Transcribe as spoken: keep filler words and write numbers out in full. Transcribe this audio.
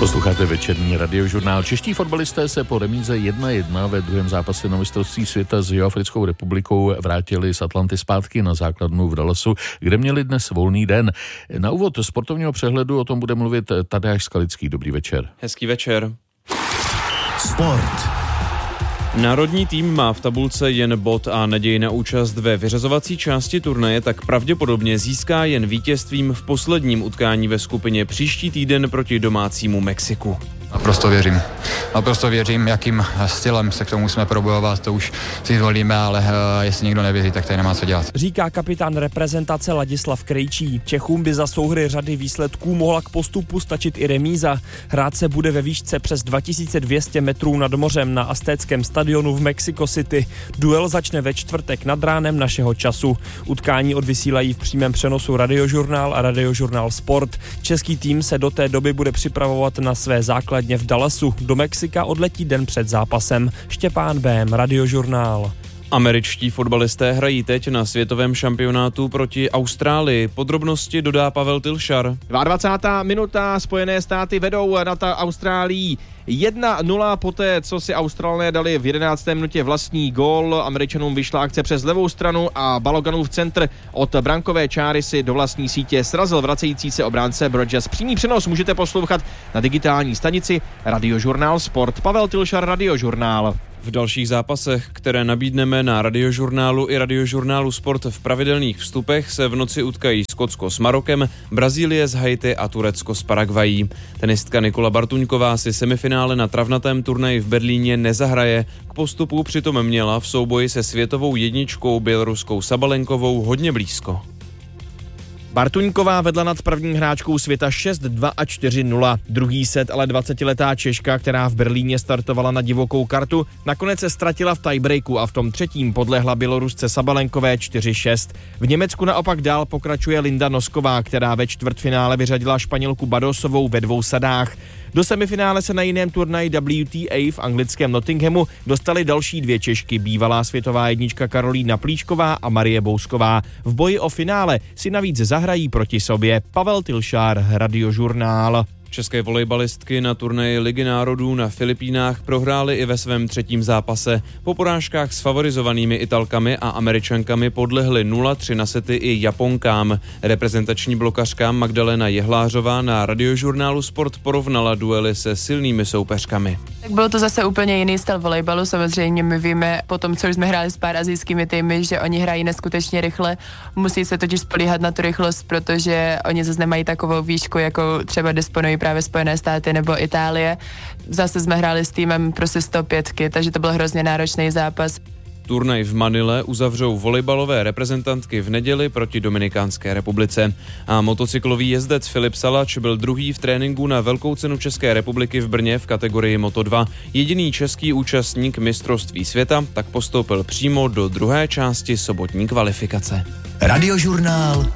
Posloucháte večerní radiožurnál. Čeští fotbalisté se po remíze jedna jedna ve druhém zápase na mistrovství světa s Jihoafrickou republikou vrátili z Atlanty zpátky na základnu v Dallasu, kde měli dnes volný den. Na úvod sportovního přehledu o tom bude mluvit Tadeáš Skalický. Dobrý večer. Hezký večer. Sport. Národní tým má v tabulce jen bod a naději na účast ve vyřazovací části turnaje tak pravděpodobně získá jen vítězstvím v posledním utkání ve skupině příští týden proti domácímu Mexiku. Naprosto věřím. Naprosto věřím, jakým stylem se k tomu musíme probojovat, to už si zvolíme, ale uh, jestli někdo nevěří, tak tady nemá co dělat. Říká kapitán reprezentace Ladislav Krejčí. Čechům by za souhry řady výsledků mohla k postupu stačit i remíza. Hrát se bude ve výšce přes dva tisíce dvě stě metrů nad mořem na aztéckém stadionu v Mexico City. Duel začne ve čtvrtek nad ránem našeho času. Utkání odvysílají v přímém přenosu Radiožurnál a Radiožurnál Sport. Český tým se do té doby bude připravovat na své základně v Dallasu. Do Mexika odletí den před zápasem. Štěpán Bém, Radiožurnál. Američtí fotbalisté hrají teď na světovém šampionátu proti Austrálii. Podrobnosti dodá Pavel Tilšar. dvacátá druhá minuta, Spojené státy vedou nad Austrálií jedna nula poté, co si Australané dali v jedenácté minutě vlastní gól. Američanům vyšla akce přes levou stranu a Baloganův centr od brankové čáry si do vlastní sítě srazil vracející se obránce Burgess. Přímý přenos můžete poslouchat na digitální stanici Radiožurnál Sport. Pavel Tilšar, Radiožurnál. V dalších zápasech, které nabídneme na Radiožurnálu i Radiožurnálu Sport v pravidelných vstupech, se v noci utkají Skotsko s Marokem, Brazílie s Haiti a Turecko s Paraguají. Tenistka Nikola Bartuňková si semifinále na travnatém turnaji v Berlíně nezahraje. K postupu přitom měla v souboji se světovou jedničkou běloruskou Sabalenkovou hodně blízko. Bartuňková vedla nad první hráčkou světa šest dva a čtyři nula. Druhý set ale dvacetiletá Češka, která v Berlíně startovala na divokou kartu, nakonec se ztratila v tiebreaku a v tom třetím podlehla Bělorusce Sabalenkové čtyři šest. V Německu naopak dál pokračuje Linda Nosková, která ve čtvrtfinále vyřadila Španělku Badosovou ve dvou sadách. Do semifinále se na jiném turnaji W T A v anglickém Nottinghamu dostaly další dvě Češky, bývalá světová jednička Karolína Plíšková a Marie Bousková. V boji o finále si navíc zahrají proti sobě. Pavel Tilšár, Radiožurnál. České volejbalistky na turnaji Ligy národů na Filipínách prohrály i ve svém třetím zápase. Po porážkách s favorizovanými Italkami a Američankami podlehly nula tři na sety i Japonkám. Reprezentační blokařka Magdalena Jehlářová na Radiožurnálu Sport porovnala duely se silnými soupeřkami. Tak bylo to zase úplně jiný styl volejbalu. Samozřejmě my víme po tom, co už jsme hráli s pár asijskými týmy, že oni hrají neskutečně rychle. Musí se totiž spolíhat na tu rychlost, protože oni zase nemají takovou výšku, jako třeba disponují právě Spojené státy nebo Itálie. Zase jsme hráli s týmem prostě sto pět, takže to byl hrozně náročný zápas. Turnaj v Manile uzavřou volejbalové reprezentantky v neděli proti Dominikánské republice. A motocyklový jezdec Filip Salač byl druhý v tréninku na Velkou cenu České republiky v Brně v kategorii Moto dva. Jediný český účastník mistrovství světa tak postoupil přímo do druhé části sobotní kvalifikace. Radiožurnál